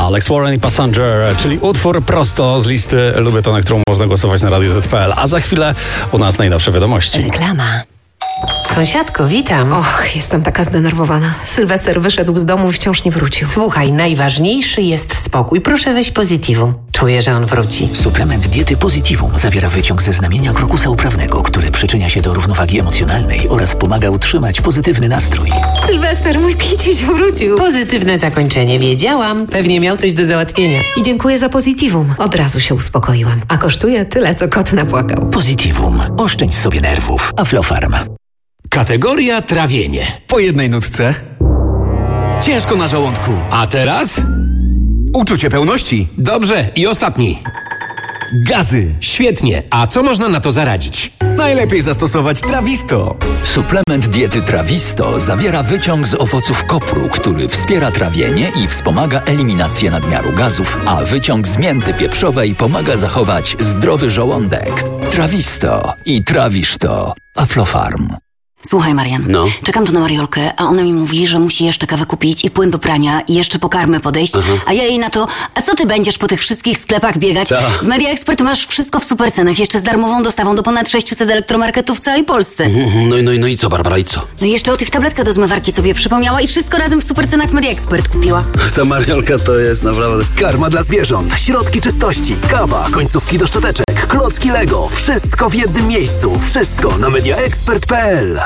Alex Warren i Passenger, czyli utwór prosto z listy Lubię to, na którą można głosować na Radio Z.pl. A za chwilę u nas najnowsze wiadomości. Reklama. Sąsiadko, witam. Och, jestem taka zdenerwowana. Sylwester wyszedł z domu i wciąż nie wrócił. Słuchaj, najważniejszy jest spokój. Proszę weź Positivum. Czuję, że on wróci. Suplement diety Positivum zawiera wyciąg ze znamienia krokusa uprawnego, który przyczynia się do równowagi emocjonalnej oraz pomaga utrzymać pozytywny nastrój. Sylwester, mój kiciuś wrócił. Pozytywne zakończenie. Wiedziałam. Pewnie miał coś do załatwienia. I dziękuję za Positivum. Od razu się uspokoiłam. A kosztuje tyle, co kot napłakał. Positivum. Oszczędź sobie nerwów. Aflofarm. Kategoria trawienie. Po jednej nutce. Ciężko na żołądku. A teraz? Uczucie pełności. Dobrze, i ostatni. Gazy. Świetnie. A co można na to zaradzić? Najlepiej zastosować Trawisto. Suplement diety Trawisto zawiera wyciąg z owoców kopru, który wspiera trawienie i wspomaga eliminację nadmiaru gazów, a wyciąg z mięty pieprzowej pomaga zachować zdrowy żołądek. Trawisto i trawisz to. Aflofarm. Słuchaj, Marian, czekam tu na Mariolkę, a ona mi mówi, że musi jeszcze kawę kupić i płyn do prania i jeszcze po karmę podejść, a ja jej na to, a co ty będziesz po tych wszystkich sklepach biegać? W Media Expert masz wszystko w super cenach, jeszcze z darmową dostawą do ponad 600 elektromarketów w całej Polsce. No i co, Barbara, i co? No i jeszcze o tych tabletkach do zmywarki sobie przypomniała i wszystko razem w super cenach w Media Expert kupiła. Ta Mariolka to jest naprawdę... Karma dla zwierząt, środki czystości, kawa, końcówki do szczoteczek, klocki Lego. Wszystko w jednym miejscu. Wszystko na mediaexpert.pl.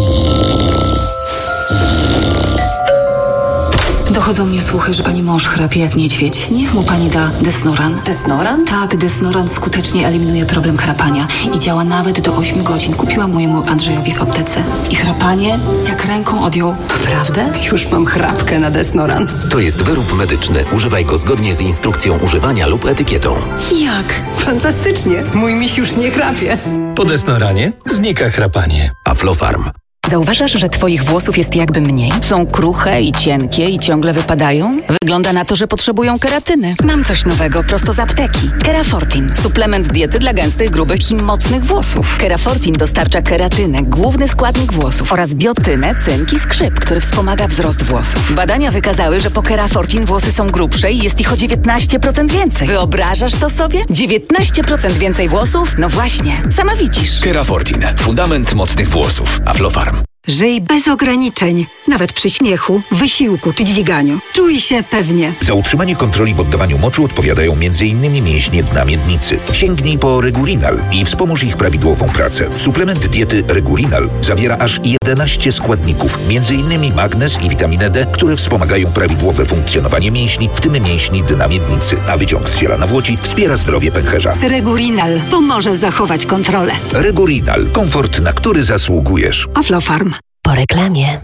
Dochodzą mnie słuchy, że pani mąż chrapie jak niedźwiedź. Niech mu pani da Desnoran. Desnoran? Tak, Desnoran skutecznie eliminuje problem chrapania i działa nawet do 8 godzin. Kupiłam mojemu Andrzejowi w aptece. I chrapanie jak ręką odjął. Naprawdę? Już mam chrapkę na Desnoran. To jest wyrób medyczny. Używaj go zgodnie z instrukcją używania lub etykietą. Jak? Fantastycznie. Mój miś już nie chrapie. Po Desnoranie znika chrapanie. Aflofarm. Zauważasz, że twoich włosów jest jakby mniej? Są kruche i cienkie i ciągle wypadają? Wygląda na to, że potrzebują keratyny. Mam coś nowego prosto z apteki. Kerafortin. Suplement diety dla gęstych, grubych i mocnych włosów. Kerafortin dostarcza keratynę, główny składnik włosów, oraz biotynę, cynk i skrzyp, który wspomaga wzrost włosów. Badania wykazały, że po Kerafortin włosy są grubsze i jest ich o 19% więcej. Wyobrażasz to sobie? 19% więcej włosów? No właśnie, sama widzisz. Kerafortin. Fundament mocnych włosów. Aflofarm. Żyj bez ograniczeń, nawet przy śmiechu, wysiłku czy dźwiganiu. Czuj się pewnie. Za utrzymanie kontroli w oddawaniu moczu odpowiadają m.in. mięśnie dna miednicy. Sięgnij po Regulinal i wspomóż ich prawidłową pracę. Suplement diety Regulinal zawiera aż 11 składników, m.in. magnez i witaminę D, które wspomagają prawidłowe funkcjonowanie mięśni, w tym mięśni dna miednicy, a wyciąg z ziela nawłoci wspiera zdrowie pęcherza. Regulinal pomoże zachować kontrolę. Regulinal. Komfort, na który zasługujesz. Aflofarm. Po reklamie.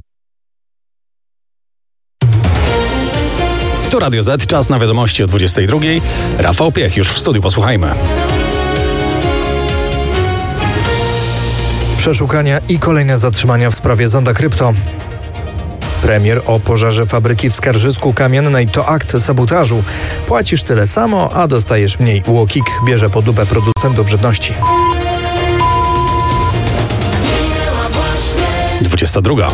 Tu Radio Z, czas na wiadomości o 22. Rafał Piech już w studiu, posłuchajmy. Przeszukania i kolejne zatrzymania w sprawie zonda krypto. Premier o pożarze fabryki w Skarżysku Kamiennej to akt sabotażu. Płacisz tyle samo, a dostajesz mniej. UOKiK bierze pod lupę producentów żywności. 22.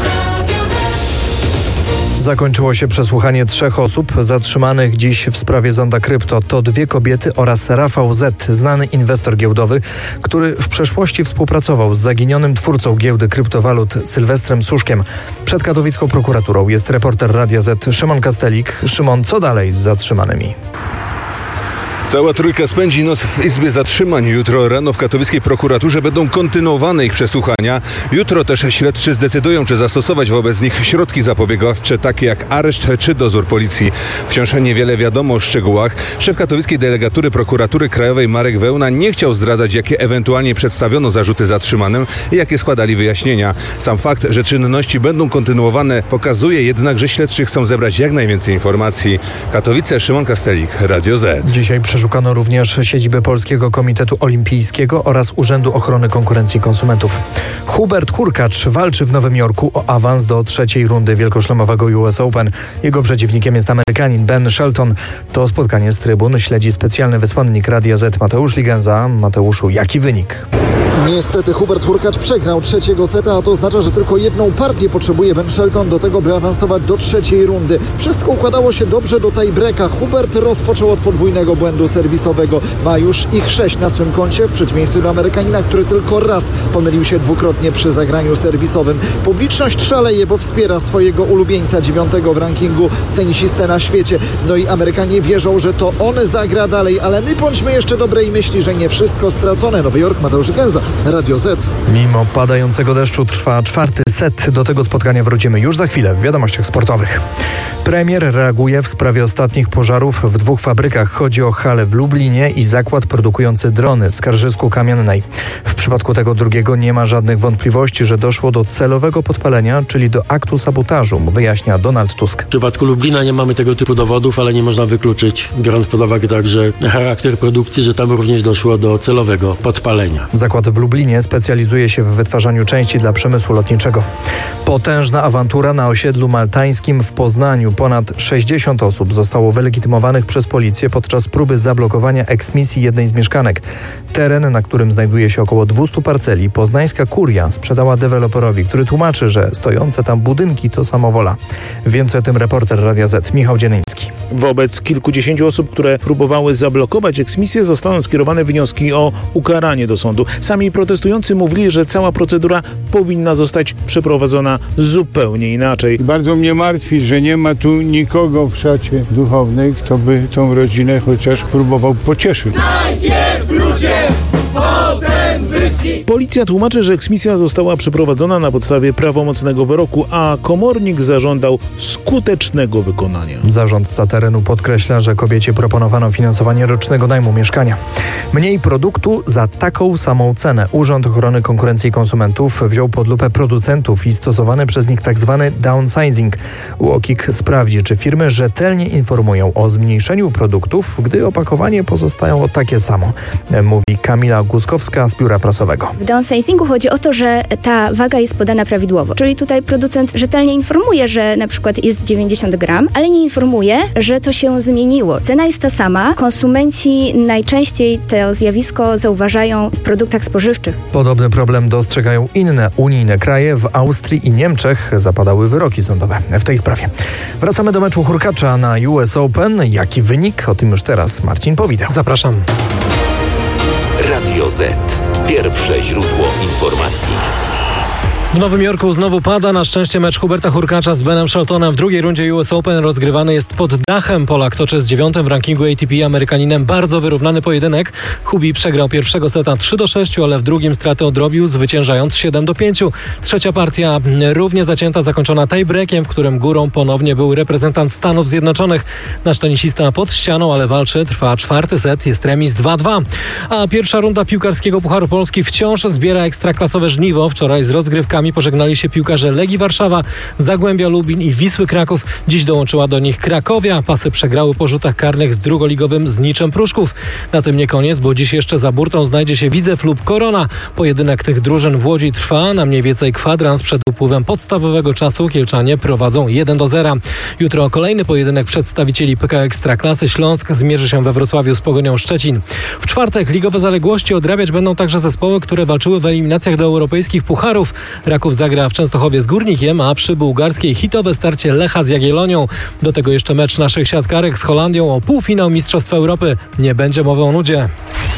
Zakończyło się przesłuchanie 3 osób zatrzymanych dziś w sprawie zonda krypto. To 2 kobiety oraz Rafał Z., znany inwestor giełdowy, który w przeszłości współpracował z zaginionym twórcą giełdy kryptowalut Sylwestrem Suszkiem. Przed katowicką prokuraturą jest reporter Radia Z Szymon Kastelik. Szymon, co dalej z zatrzymanymi? Cała trójka spędzi noc w Izbie Zatrzymań. Jutro rano w katowickiej prokuraturze będą kontynuowane ich przesłuchania. Jutro też śledczy zdecydują, czy zastosować wobec nich środki zapobiegawcze, takie jak areszt czy dozór policji. Wciąż niewiele wiadomo o szczegółach. Szef katowickiej delegatury prokuratury krajowej Marek Wełna nie chciał zdradzać, jakie ewentualnie przedstawiono zarzuty zatrzymanym i jakie składali wyjaśnienia. Sam fakt, że czynności będą kontynuowane, pokazuje jednak, że śledczy chcą zebrać jak najwięcej informacji. Katowice, Szymon Kastelik, Radio Z. Dzisiaj Przeszukano również siedziby Polskiego Komitetu Olimpijskiego oraz Urzędu Ochrony Konkurencji i Konsumentów. Hubert Hurkacz walczy w Nowym Jorku o awans do trzeciej rundy wielkoszlemowego US Open. Jego przeciwnikiem jest Amerykanin Ben Shelton. To spotkanie z trybun śledzi specjalny wysłannik Radia Z Mateusz Ligenza. Mateuszu, jaki wynik? Niestety Hubert Hurkacz przegrał trzeciego seta, a to oznacza, że tylko jedną partię potrzebuje Ben Shelton do tego, by awansować do trzeciej rundy. Wszystko układało się dobrze do tiebreaka. Hubert rozpoczął od podwójnego błędu serwisowego. Ma już ich 6 na swym koncie, w przeciwieństwie do Amerykanina, który tylko raz pomylił się dwukrotnie przy zagraniu serwisowym. Publiczność szaleje, bo wspiera swojego ulubieńca 9. w rankingu tenisistę na świecie. No i Amerykanie wierzą, że to on zagra dalej, ale my bądźmy jeszcze dobrej myśli, że nie wszystko stracone. Nowy Jork, Mateusz Gęza, Radio Z. Mimo padającego deszczu trwa czwarty set. Do tego spotkania wrócimy już za chwilę w wiadomościach sportowych. Premier reaguje w sprawie ostatnich pożarów w 2 fabrykach. Chodzi o halę w Lublinie i zakład produkujący drony w Skarżysku-Kamiennej. W przypadku tego drugiego nie ma żadnych wątpliwości, że doszło do celowego podpalenia, czyli do aktu sabotażu, wyjaśnia Donald Tusk. W przypadku Lublina nie mamy tego typu dowodów, ale nie można wykluczyć, biorąc pod uwagę także charakter produkcji, że tam również doszło do celowego podpalenia. Zakład w Lublinie specjalizuje się w wytwarzaniu części dla przemysłu lotniczego. Potężna awantura na osiedlu maltańskim w Poznaniu. Ponad 60 osób zostało wylegitymowanych przez policję podczas próby zablokowania eksmisji jednej z mieszkanek. Teren, na którym znajduje się około 200 parceli, poznańska kuria sprzedała deweloperowi, który tłumaczy, że stojące tam budynki to samowola. Więcej o tym reporter Radia Z Michał Dzienyński. Wobec kilkudziesięciu osób, które próbowały zablokować eksmisję, zostaną skierowane wnioski o ukaranie do sądu. Sami protestujący mówili, że cała procedura powinna zostać przeprowadzona zupełnie inaczej. Bardzo mnie martwi, że nie ma tu nikogo w szacie duchownej, kto by tą rodzinę chociaż próbował pocieszyć. Najpierw ludzie, potem zyski. Policja tłumaczy, że eksmisja została przeprowadzona na podstawie prawomocnego wyroku, a komornik zażądał skutecznego wykonania. Zarządca terenu podkreśla, że kobiecie proponowano finansowanie rocznego najmu mieszkania. Mniej produktu za taką samą cenę. Urząd Ochrony Konkurencji i Konsumentów wziął pod lupę producentów i stosowany przez nich tzw. downsizing. UOKiK sprawdzi, czy firmy rzetelnie informują o zmniejszeniu produktów, gdy opakowanie pozostają takie samo, mówi Kamila Guskowska z Biura Prasowego. W downsizingu chodzi o to, że ta waga jest podana prawidłowo. Czyli tutaj producent rzetelnie informuje, że na przykład jest 90 gram, ale nie informuje, że to się zmieniło. Cena jest ta sama. Konsumenci najczęściej to zjawisko zauważają w produktach spożywczych. Podobny problem dostrzegają inne unijne kraje. W Austrii i Niemczech zapadały wyroki sądowe w tej sprawie. Wracamy do meczu Hurkacza na US Open. Jaki wynik? O tym już teraz Marcin Powida. Zapraszam. Radio Z. Pierwsze źródło informacji. W Nowym Jorku znowu pada. Na szczęście mecz Huberta Hurkacza z Benem Sheltonem w drugiej rundzie US Open rozgrywany jest pod dachem. Polak toczy z 9. w rankingu ATP Amerykaninem bardzo wyrównany pojedynek. Hubi przegrał pierwszego seta 3-6, ale w drugim straty odrobił, zwyciężając 7-5. Trzecia partia równie zacięta, zakończona tiebreakiem, w którym górą ponownie był reprezentant Stanów Zjednoczonych. Nasz tenisista pod ścianą, ale walczy. Trwa czwarty set, jest remis 2-2. A pierwsza runda piłkarskiego Pucharu Polski wciąż zbiera ekstraklasowe żniwo. Wczoraj z rozgrywkami pożegnali się piłkarze Legii Warszawa, Zagłębia Lubin i Wisły Kraków. Dziś dołączyła do nich Krakowia. Pasy przegrały po rzutach karnych z drugoligowym Zniczem Pruszków. Na tym nie koniec, bo dziś jeszcze za burtą znajdzie się Widzew lub Korona. Pojedynek tych drużyn w Łodzi trwa na mniej więcej kwadrans przed upływem podstawowego czasu. Kielczanie prowadzą 1-0. Jutro kolejny pojedynek przedstawicieli PKO Ekstraklasy. Śląsk zmierzy się we Wrocławiu z Pogonią Szczecin. W czwartek ligowe zaległości odrabiać będą także zespoły, które walczyły w eliminacjach do europejskich pucharów. Raków zagra w Częstochowie z Górnikiem, a przy bułgarskiej hitowe starcie Lecha z Jagiellonią. Do tego jeszcze mecz naszych siatkarek z Holandią o półfinał Mistrzostw Europy. Nie będzie mowy o nudzie.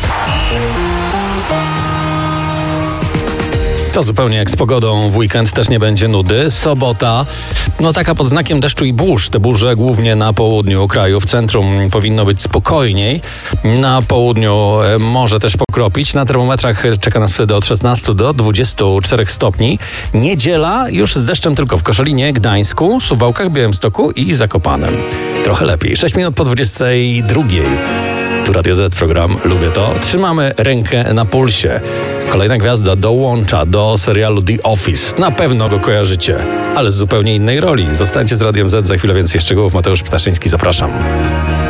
To zupełnie jak z pogodą. W weekend też nie będzie nudy. Sobota, no taka pod znakiem deszczu i burz. Te burze głównie na południu kraju. W centrum powinno być spokojniej. Na południu może też pokropić. Na termometrach czeka nas wtedy od 16 do 24 stopni. Niedziela już z deszczem tylko w Koszalinie, Gdańsku, Suwałkach, Białymstoku i Zakopanem. Trochę lepiej. 6 minut po 22. Tu Radio Z, program Lubię To. Trzymamy rękę na pulsie. Kolejna gwiazda dołącza do serialu The Office. Na pewno go kojarzycie, ale z zupełnie innej roli. Zostańcie z Radiem Z, za chwilę więcej szczegółów. Mateusz Ptaszyński, zapraszam.